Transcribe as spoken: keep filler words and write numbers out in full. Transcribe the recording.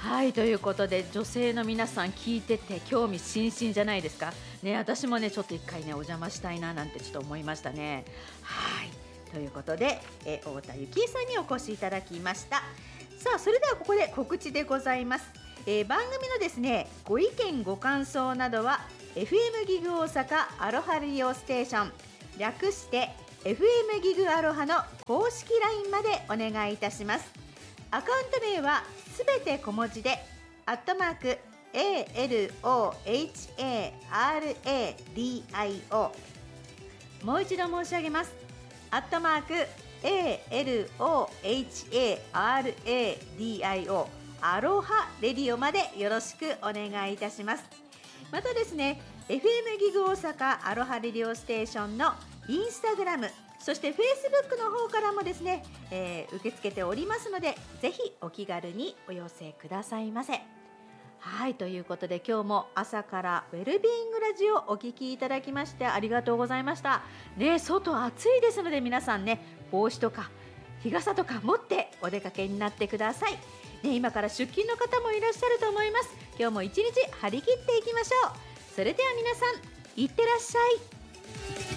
はい、ということで女性の皆さん聞いてて興味津々じゃないですかね。私もねちょっと一回ねお邪魔したいななんてちょっと思いましたね。はい、ということで、え太田幸恵さんにお越しいただきました。さあ、それではここで告知でございます。えー、番組のですねご意見ご感想などは エフエム ギグ大阪アロハレディオステーション、略して エフエム ギグアロハの公式 ライン までお願いいたします。アカウント名はすべて小文字でアットマーク エーエルオーエイチエーアールエーディーアイオー、 もう一度申し上げます。アットマーク エーエルオーエイチエーアールエーディーアイオー アロハレディオまでよろしくお願いいたします。またですね エフエム ギグ大阪アロハレディオステーションのインスタグラム、そしてフェイスブックの方からもですね、えー、受け付けておりますので、ぜひお気軽にお寄せくださいませ。はい、ということで今日も朝からウェルビーイングラジオお聞きいただきましてありがとうございましたね。外暑いですので皆さんね帽子とか日傘とか持ってお出かけになってくださいね。今から出勤の方もいらっしゃると思います。今日も一日張り切っていきましょう。それでは皆さんいってらっしゃい。